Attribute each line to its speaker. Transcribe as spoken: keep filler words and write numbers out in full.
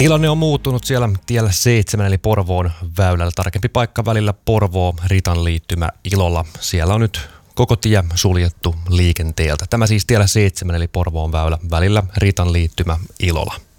Speaker 1: Tilanne on muuttunut siellä tiellä seitsemän eli Porvoon väylällä. Tarkempi paikka välillä Porvoo, Ritan liittymä Ilola. Siellä on nyt koko tie suljettu liikenteeltä. Tämä siis tiellä seitsemän eli Porvoon väylä välillä Ritan liittymä Ilola.